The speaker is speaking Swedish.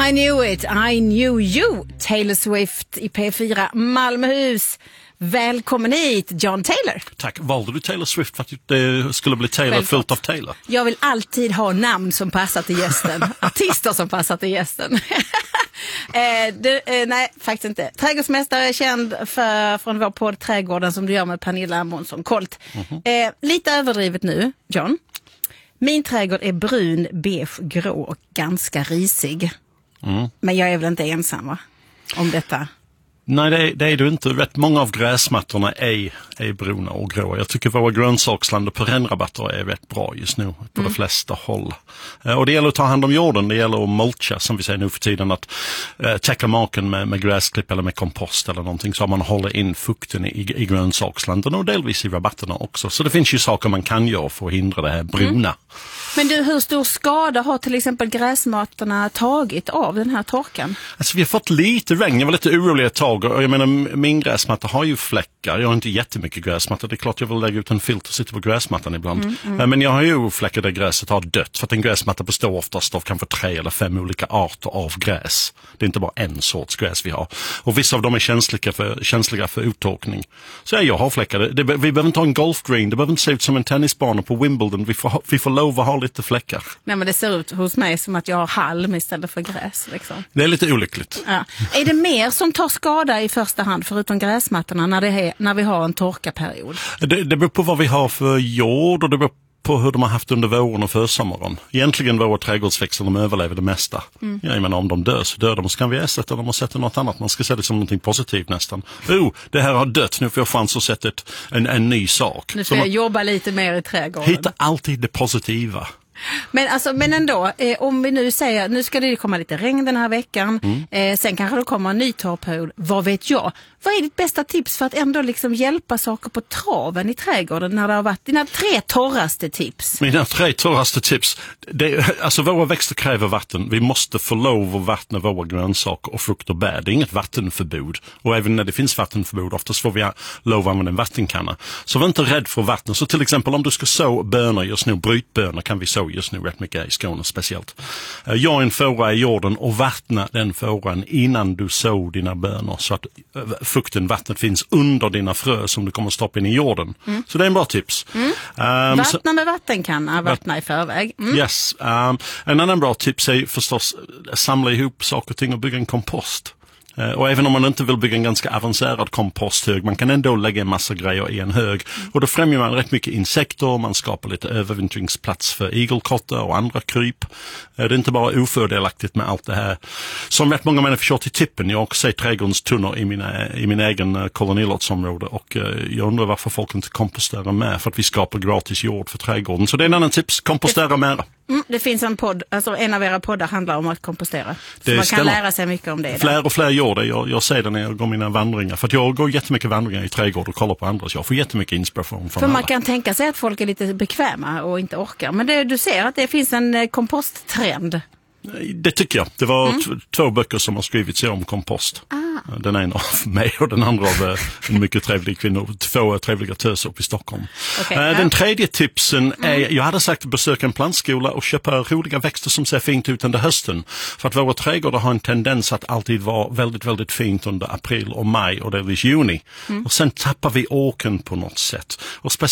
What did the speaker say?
I knew it, I knew you. Taylor Swift i P4 Malmöhus. Välkommen hit, John Taylor. Tack. Valde du Taylor Swift för att det skulle bli Taylor fullt av Taylor? Jag vill alltid ha namn som passar till gästen. Artister som passar till gästen. Nej, faktiskt inte. Trädgårdsmästare är känd från vår podd Trädgården som du gör med Pernilla Månsson Kolt. Lite överdrivet nu, John. Min trädgård är brun, beige, grå och ganska risig. Men jag är väl inte ensam, va? Om detta. Nej, det är du inte. Rätt många av gräsmattorna är bruna och grå. Jag tycker våra grönsaksland och perennrabatter är rätt bra just nu på de flesta håll. Och det gäller att ta hand om jorden. Det gäller att mulcha, som vi säger nu för tiden, att täcka marken med gräsklipp eller med kompost eller någonting, så man håller in fukten i grönsakslanden och delvis i rabatterna också. Så det finns ju saker man kan göra för att hindra det här bruna. Men du, hur stor skada har till exempel gräsmattorna tagit av den här torkan? Alltså vi har fått lite regn. Jag var lite orolig ett tag. Och jag menar, min gräsmatta har ju fläckar. Jag har inte jättemycket gräsmatta. Det är klart jag vill lägga ut en filt och sitta på gräsmattan ibland. Men jag har ju fläckar där gräset har dött. För att en gräsmatta består oftast av kanske 3 eller 5 olika arter av gräs. Det är inte bara en sorts gräs vi har. Och vissa av dem är känsliga för uttorkning. Så jag har fläckar. Vi behöver inte ha en golfgreen. Det behöver inte se ut som en tennisbana på Wimbledon. Vi får lov att ha lite fläckar. Nej, men det ser ut hos mig som att jag har halm istället för gräs. Liksom. Det är lite olyckligt. Ja. Är det mer som tar skada i första hand förutom gräsmattorna när vi har en torkaperiod? Det beror på vad vi har för jord och det beror på hur de har haft under våren och försommaren. Egentligen våra trädgårdsväxter, de överlever det mesta. Jag menar, om de dör så dör de, och så kan vi ersätta dem och sätta något annat. Man ska se det som någonting positivt nästan. Det här har dött, nu får jag chans att sätta en ny sak. Nu ska jag jobba lite mer i trädgården. Hitta alltid det positiva. Men ändå, om vi nu säger, nu ska det komma lite regn den här veckan, sen kanske det kommer en ny torrperiod, vad vet jag? Vad är ditt bästa tips för att ändå liksom hjälpa saker på traven i trädgården när det har varit dina 3 torraste tips? Mina 3 torraste tips, alltså våra växter kräver vatten. Vi måste få lov att vattna våra grönsaker och frukt och bär. Det är inget vattenförbud. Och även när det finns vattenförbud, oftast får vi lov att använda en vattenkanna. Så var inte rädd för vatten. Så till exempel om du ska så bönor just nu, brytbönor kan vi så just nu rätt mycket i Skåne speciellt. Jag en fåra i jorden och vattna den fåran innan du så dina bönor så att vattnet finns under dina frö som du kommer att stoppa in i jorden. Så det är en bra tips. Vattna med vattenkanna, vattna i förväg. Yes. En annan bra tips är förstås samla ihop saker och ting och bygga en kompost. Och även om man inte vill bygga en ganska avancerad komposthög, man kan ändå lägga en massa grejer i en hög. Och då främjar man rätt mycket insekter, man skapar lite övervintringsplats för igelkottar och andra kryp. Det är inte bara ofördelaktigt med allt det här som rätt många människor kör till tippen. Jag har också sett trädgårdens tunnor i min egen kolonilottsområde, och jag undrar varför folk inte komposterar med, för att vi skapar gratis jord för trädgården. Så det är en annan tips, kompostera mer. Det finns en podd, alltså en av era poddar handlar om att kompostera. Så man kan lära sig mycket om det. Fler och fler gör det. Jag ser det när jag går mina vandringar. För att jag går jättemycket vandringar i trädgård och kollar på andra. Så jag får jättemycket inspiration från För man alla. kan tänka sig att folk är lite bekväma och inte orkar. Men du ser att det finns en komposttrend. Det tycker jag. Det var 2 böcker som har skrivits om kompost. Den ena av mig och den andra av en mycket trevlig kvinna. 2 trevliga töser upp i Stockholm. Okay, den tredje tipsen är, jag hade sagt besöka en plantskola och köpa roliga växter som ser fint ut under hösten. För att våra trädgårdar har en tendens att alltid vara väldigt, väldigt fint under april och maj och delvis juni. Och sen tappar vi åkern på något sätt. Och